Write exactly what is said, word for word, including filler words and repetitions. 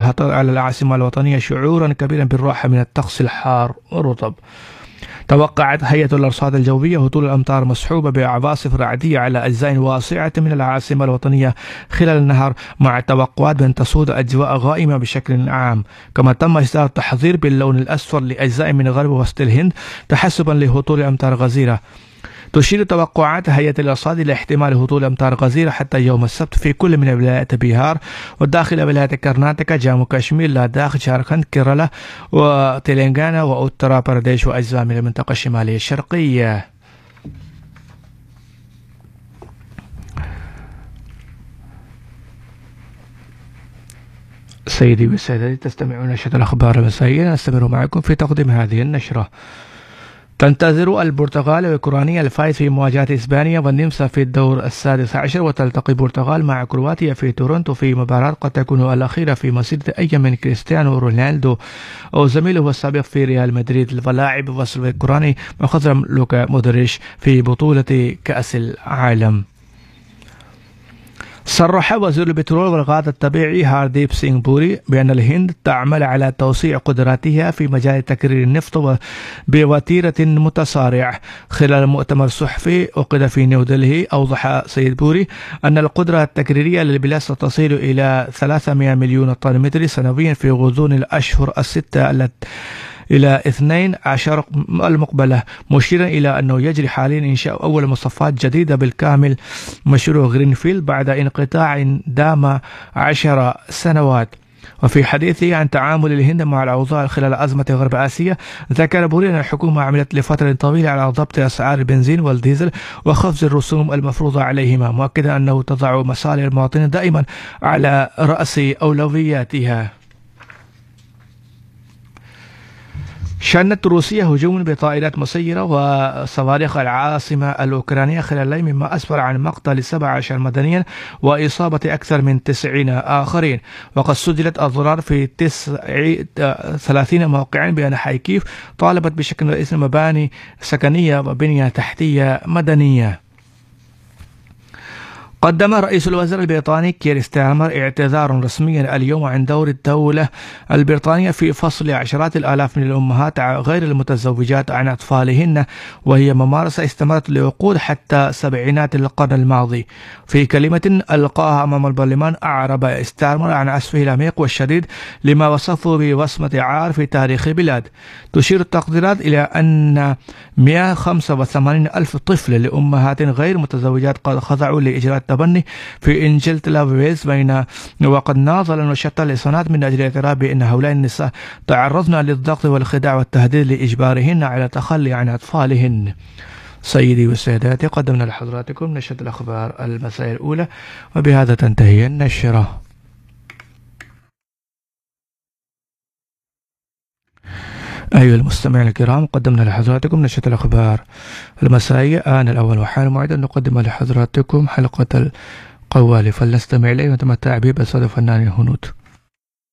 تطل على العاصمة الوطنية شعورا كبيرا بالراحة من الطقس الحار والرطب. توقعت هيئة الأرصاد الجوية هطول الأمطار مصحوبة بعواصف رعدية على أجزاء واسعة من العاصمة الوطنية خلال النهار، مع توقعات بأن تصود أجواء غائمة بشكل عام. كما تم إصدار تحذير باللون الأصفر لأجزاء من غرب وسط الهند تحسبا لهطول أمطار غزيرة. تشير توقعات هيئة الأرصاد إلى احتمال هطول أمطار غزيرة حتى يوم السبت في كل من ولايات بيهار وداخل ولايات كرناتاكا، جامو كشمير، لاداخ، جارخند، كيرالا وتلنغانا وأوترا برديش وأجزاء من المنطقة الشمالية الشرقية. سيدي وسادتي، تستمعون نشرة الأخبار المسائية، نستمر معكم في تقديم هذه النشرة. تنتظر البرتغال وأوكرانيا الفائز في مواجهة إسبانيا والنمسا في الدور السادس عشر، وتلتقي البرتغال مع كرواتيا في تورونتو في مباراة قد تكون الأخيرة في مسيرة أي من كريستيانو رونالدو أو زميله السابق في ريال مدريد، ولاعب وصل الأوكراني مخضرم لوكا مودريتش في بطولة كأس العالم. صرح وزير البترول والغاز الطبيعي هارديب سينغ بوري بأن الهند تعمل على توسيع قدراتها في مجال تكرير النفط بوتيرة متسارعة. خلال مؤتمر صحفي عقد في نيودلهي، أوضح سيد بوري أن القدرة التكريرية للبلاد ستصل إلى ثلاثمئة مليون طن متر سنويا في غضون الأشهر الستة التي إلى اثني عشر المقبلة، مشيرا إلى أنه يجري حاليا إنشاء أول مصفات جديدة بالكامل، مشروع غرينفيلد، بعد انقطاع دام عشر سنوات. وفي حديثه عن تعامل الهند مع الأوضاع خلال أزمة غرب آسيا، ذكر بوري أن الحكومة عملت لفترة طويلة على ضبط أسعار البنزين والديزل وخفض الرسوم المفروضة عليهما، مؤكدا أنه تضع مصالح المواطنين دائما على رأس أولوياتها. شنت روسيا هجوم بطائرات مسيرة وصواريخ العاصمة الأوكرانية خلال الليل، مما أسفر عن مقتل سبعة عشر مدنيا وإصابة أكثر من تسعين آخرين. وقد سجلت الضرر في ثلاثين موقعا بأنحاء كييف، طالبت بشكل رئيسي مباني سكنية وبنية تحتية مدنية. قدم رئيس الوزراء البريطاني كير ستارمر اعتذارا رسميا اليوم عن دور الدولة البريطانية في فصل عشرات الآلاف من الأمهات غير المتزوجات عن أطفالهن، وهي ممارسة استمرت لعقود حتى سبعينات القرن الماضي. في كلمة ألقاها أمام البرلمان، أعرب ستارمر عن أسفه العميق والشديد لما وصفه بوصمة عار في تاريخ البلاد. تشير التقديرات إلى أن مئة وخمسة وثمانين ألف طفل لأمهات غير متزوجات قد خضعوا لإجراء التبني في إنجلترا وويلز، بين وقد ناضل شتى الإصابات من أجل الاعتراف بأن هؤلاء النساء تعرضن للضغط والخداع والتهديد لإجبارهن على التخلي عن أطفالهن. سيدي وسادتي، قدمنا لحضراتكم نشرة الأخبار المساء الأولى، وبهذا تنتهي النشرة. أيها المستمعين الكرام، قدمنا لحضراتكم نشرة الأخبار المسائية. آن الأول وحان موعد أن نقدم لحضراتكم حلقة القوالي، فلنستمع إليه ونتمتع به بصوت فنان الهنود.